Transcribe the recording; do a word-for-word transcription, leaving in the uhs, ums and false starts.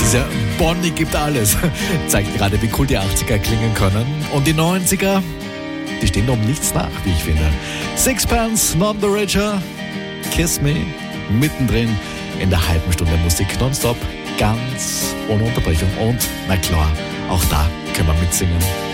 Diese Bonnie gibt alles. Zeigt gerade, wie cool die achtziger klingen können. Und die neunziger, die stehen um nichts nach, wie ich finde. Sixpence, None the Richer, Kiss Me, mittendrin in der halben Stunde Musik nonstop, ganz ohne Unterbrechung. Und na klar, auch da können wir mitsingen.